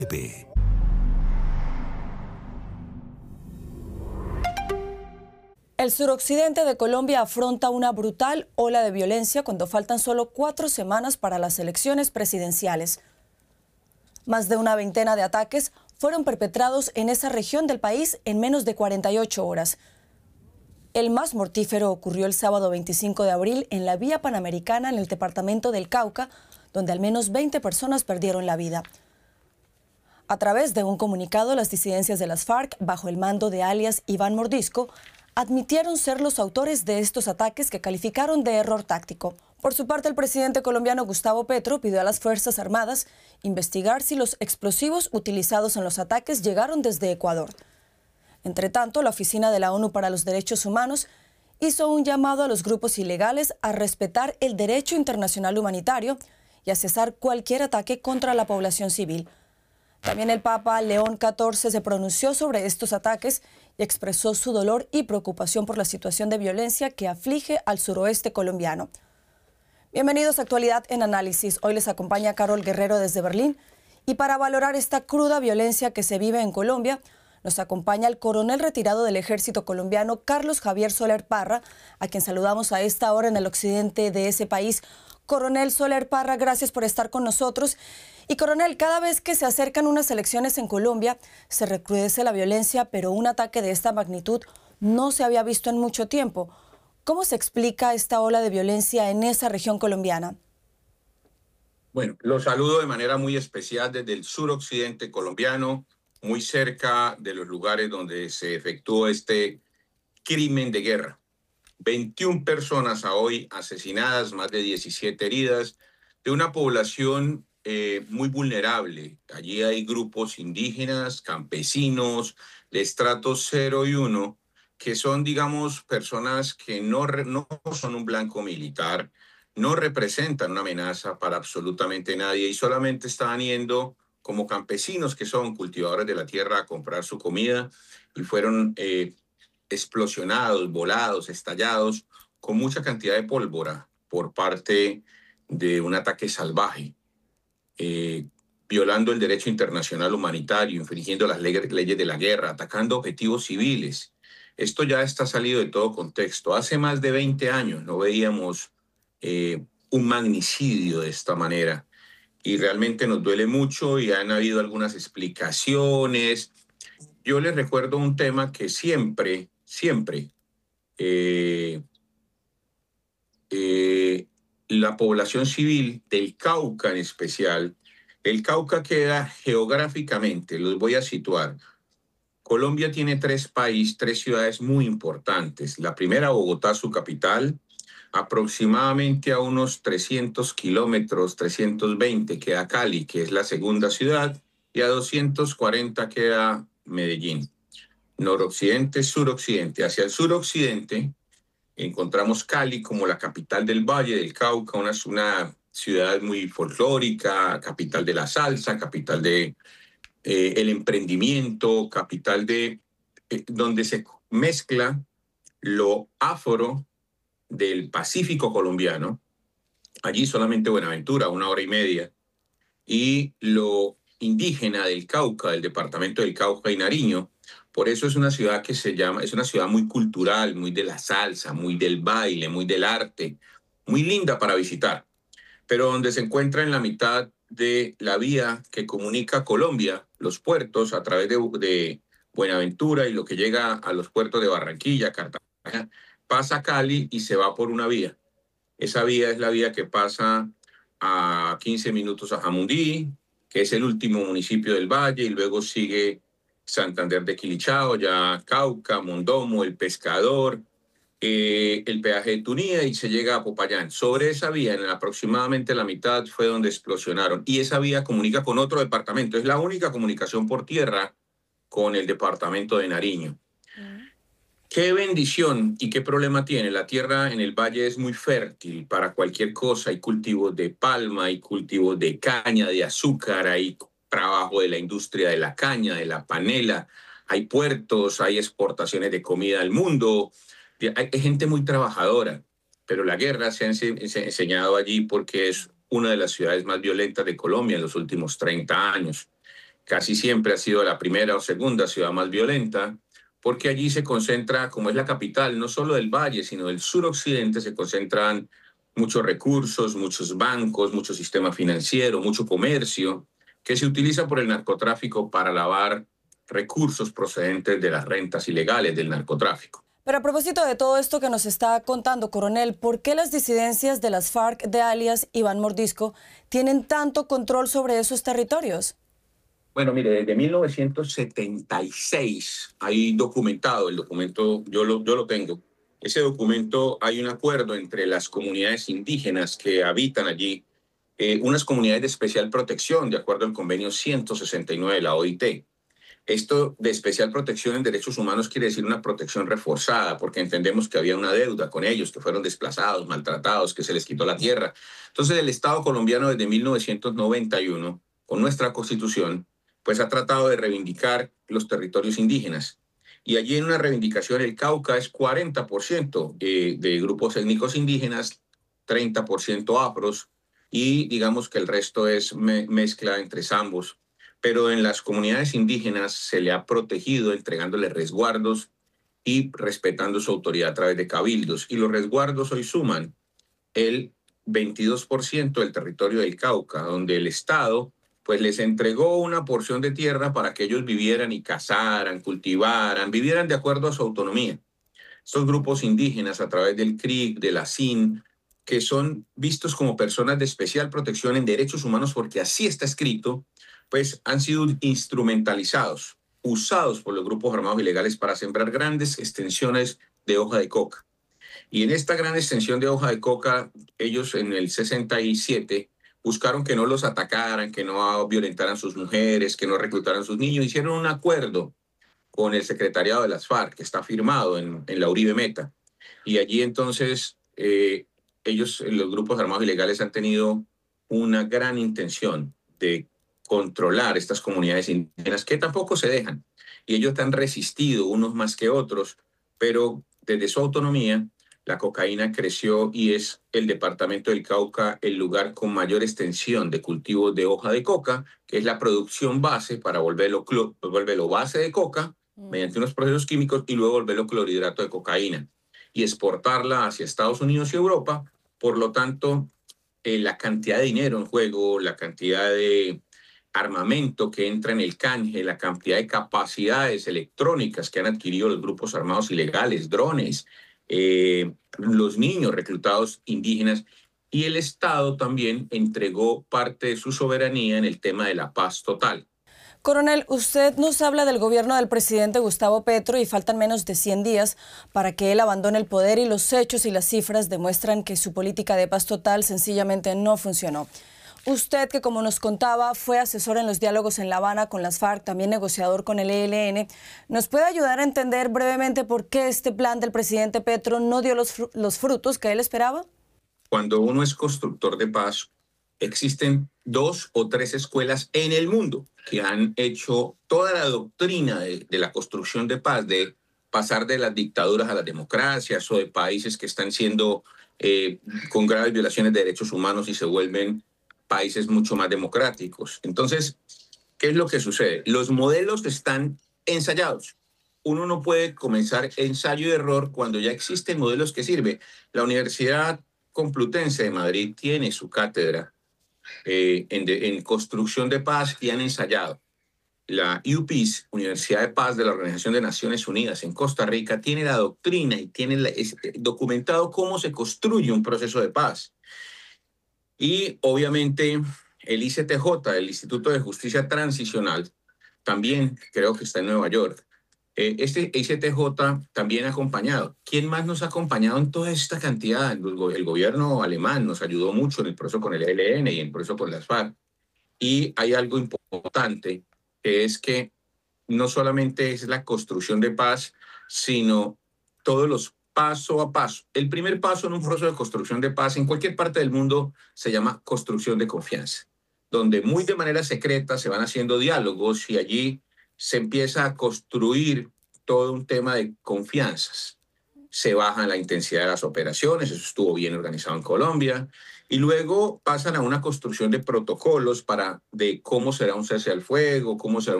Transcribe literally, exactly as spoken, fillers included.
El suroccidente de Colombia afronta una brutal ola de violencia cuando faltan solo cuatro semanas para las elecciones presidenciales. Más de una veintena de ataques fueron perpetrados en esa región del país en menos de cuarenta y ocho horas. El más mortífero ocurrió el sábado veinticinco de abril en la vía Panamericana en el departamento del Cauca, donde al menos veinte personas perdieron la vida. A través de un comunicado, las disidencias de las FARC, bajo el mando de alias Iván Mordisco, admitieron ser los autores de estos ataques que calificaron de error táctico. Por su parte, el presidente colombiano Gustavo Petro pidió a las Fuerzas Armadas investigar si los explosivos utilizados en los ataques llegaron desde Ecuador. Entre tanto, la Oficina de la ONU para los Derechos Humanos hizo un llamado a los grupos ilegales a respetar el derecho internacional humanitario y a cesar cualquier ataque contra la población civil. También el Papa León catorce se pronunció sobre estos ataques y expresó su dolor y preocupación por la situación de violencia que aflige al suroeste colombiano. Bienvenidos a Actualidad en Análisis. Hoy les acompaña Carol Guerrero desde Berlín. Y para valorar esta cruda violencia que se vive en Colombia, nos acompaña el coronel retirado del ejército colombiano, Carlos Javier Soler Parra, a quien saludamos a esta hora en el occidente de ese país. Coronel Soler Parra, gracias por estar con nosotros. Y coronel, cada vez que se acercan unas elecciones en Colombia, se recrudece la violencia, pero un ataque de esta magnitud no se había visto en mucho tiempo. ¿Cómo se explica esta ola de violencia en esa región colombiana? Bueno, los saludo de manera muy especial desde el suroccidente colombiano, muy cerca de los lugares donde se efectuó este crimen de guerra. veintiuna personas a hoy asesinadas, más de diecisiete heridas, de una población eh, muy vulnerable. Allí hay grupos indígenas, campesinos, de estratos cero y uno, que son, digamos, personas que no, no son un blanco militar, no representan una amenaza para absolutamente nadie y solamente estaban yendo como campesinos que son cultivadores de la tierra a comprar su comida y fueron eh, explosionados, volados, estallados con mucha cantidad de pólvora por parte de un ataque salvaje, eh, violando el derecho internacional humanitario, infringiendo las leyes de la guerra, atacando objetivos civiles. Esto ya está salido de todo contexto. Hace más de veinte años no veíamos eh, un magnicidio de esta manera. Y realmente nos duele mucho y han habido algunas explicaciones. Yo les recuerdo un tema que siempre, siempre eh, eh, la población civil del Cauca en especial, el Cauca queda geográficamente, los voy a situar. Colombia tiene tres países, tres ciudades muy importantes. La primera, Bogotá, su capital. Aproximadamente a unos trescientos kilómetros, trescientos veinte, queda Cali, que es la segunda ciudad, y a doscientos cuarenta queda Medellín. Noroccidente, suroccidente. Hacia el suroccidente encontramos Cali como la capital del Valle del Cauca, una, una ciudad muy folclórica, capital de la salsa, capital de eh, el emprendimiento, capital de eh, donde se mezcla lo afro del Pacífico colombiano, allí solamente Buenaventura, una hora y media, y lo indígena del Cauca, del departamento del Cauca y Nariño. Por eso es una ciudad que se llama, es una ciudad muy cultural, muy de la salsa, muy del baile, muy del arte, muy linda para visitar, pero donde se encuentra en la mitad de la vía que comunica Colombia, los puertos, a través de, de Buenaventura y lo que llega a los puertos de Barranquilla, Cartagena, pasa a Cali y se va por una vía. Esa vía es la vía que pasa a quince minutos a Jamundí, que es el último municipio del Valle, y luego sigue Santander de Quilichao, ya Cauca, Mondomo, El Pescador, eh, el peaje de Tunía y se llega a Popayán. Sobre esa vía, en aproximadamente la mitad, fue donde explosionaron. Y esa vía comunica con otro departamento. Es la única comunicación por tierra con el departamento de Nariño. Qué bendición y qué problema tiene. La tierra en el valle es muy fértil para cualquier cosa. Hay cultivos de palma, hay cultivos de caña, de azúcar, hay trabajo de la industria de la caña, de la panela, hay puertos, hay exportaciones de comida al mundo. Hay gente muy trabajadora, pero la guerra se ha enseñado allí porque es una de las ciudades más violentas de Colombia en los últimos treinta años. casi siempre ha sido la primera o segunda ciudad más violenta, porque allí se concentra, como es la capital, no solo del valle, sino del suroccidente, se concentran muchos recursos, muchos bancos, mucho sistema financiero, mucho comercio, que se utiliza por el narcotráfico para lavar recursos procedentes de las rentas ilegales del narcotráfico. Pero a propósito de todo esto que nos está contando, coronel, ¿por qué las disidencias de las FARC de alias Iván Mordisco tienen tanto control sobre esos territorios? Bueno, mire, desde mil novecientos setenta y seis hay documentado, el documento yo lo, yo lo tengo. Ese documento, hay un acuerdo entre las comunidades indígenas que habitan allí, eh, unas comunidades de especial protección, de acuerdo al convenio ciento sesenta y nueve de la O I T. Esto de especial protección en derechos humanos quiere decir una protección reforzada, porque entendemos que había una deuda con ellos, que fueron desplazados, maltratados, que se les quitó la tierra. Entonces el Estado colombiano desde mil novecientos noventa y uno, con nuestra Constitución, pues ha tratado de reivindicar los territorios indígenas. Y allí en una reivindicación el Cauca es cuarenta por ciento de, de grupos étnicos indígenas, treinta por ciento afros, y digamos que el resto es me, mezcla entre ambos. Pero en las comunidades indígenas se le ha protegido entregándoles resguardos y respetando su autoridad a través de cabildos. Y los resguardos hoy suman el veintidós por ciento del territorio del Cauca, donde el Estado pues les entregó una porción de tierra para que ellos vivieran y cazaran, cultivaran, vivieran de acuerdo a su autonomía. Estos grupos indígenas a través del C R I C, de la S I N, que son vistos como personas de especial protección en derechos humanos porque así está escrito, pues han sido instrumentalizados, usados por los grupos armados ilegales para sembrar grandes extensiones de hoja de coca. Y en esta gran extensión de hoja de coca, ellos en el sesenta y siete buscaron que no los atacaran, que no violentaran sus mujeres, que no reclutaran sus niños. Hicieron un acuerdo con el secretariado de las FARC, que está firmado en, en la Uribe Meta. Y allí entonces eh, ellos, los grupos armados ilegales, han tenido una gran intención de controlar estas comunidades indígenas que tampoco se dejan. Y ellos han resistido, unos más que otros, pero desde su autonomía la cocaína creció y es el departamento del Cauca el lugar con mayor extensión de cultivos de hoja de coca, que es la producción base para volverlo, volverlo base de coca mm. mediante unos procesos químicos y luego volverlo clorhidrato de cocaína y exportarla hacia Estados Unidos y Europa. Por lo tanto, eh, la cantidad de dinero en juego, la cantidad de armamento que entra en el canje, la cantidad de capacidades electrónicas que han adquirido los grupos armados ilegales, drones, eh, los niños reclutados indígenas, y el Estado también entregó parte de su soberanía en el tema de la paz total. Coronel, usted nos habla del gobierno del presidente Gustavo Petro y faltan menos de cien días para que él abandone el poder y los hechos y las cifras demuestran que su política de paz total sencillamente no funcionó. Usted, que como nos contaba, fue asesor en los diálogos en La Habana con las FARC, también negociador con el E L N, ¿nos puede ayudar a entender brevemente por qué este plan del presidente Petro no dio los, fr los frutos que él esperaba? Cuando uno es constructor de paz, existen dos o tres escuelas en el mundo que han hecho toda la doctrina de, de la construcción de paz, de pasar de las dictaduras a las democracias o de países que están siendo eh, con graves violaciones de derechos humanos y se vuelven países mucho más democráticos. Entonces, ¿qué es lo que sucede? Los modelos están ensayados. Uno no puede comenzar ensayo y error cuando ya existen modelos que sirven. La Universidad Complutense de Madrid tiene su cátedra eh, en, de, en construcción de paz y han ensayado. La U P I S, Universidad de Paz de la Organización de Naciones Unidas en Costa Rica, tiene la doctrina y tiene la, es, documentado cómo se construye un proceso de paz. Y obviamente el I C T J, el Instituto de Justicia Transicional, también creo que está en Nueva York. Eh, este I C T J también ha acompañado. ¿Quién más nos ha acompañado en toda esta cantidad? El, el gobierno alemán nos ayudó mucho en el proceso con el E L N y en el proceso con las FARC. Y hay algo importante, que es que no solamente es la construcción de paz, sino todos los paso a paso. El primer paso en un proceso de construcción de paz en cualquier parte del mundo se llama construcción de confianza, donde muy de manera secreta se van haciendo diálogos y allí se empieza a construir todo un tema de confianzas. se baja la intensidad de las operaciones, eso estuvo bien organizado en Colombia, y luego pasan a una construcción de protocolos para de cómo será un cese al fuego, cómo será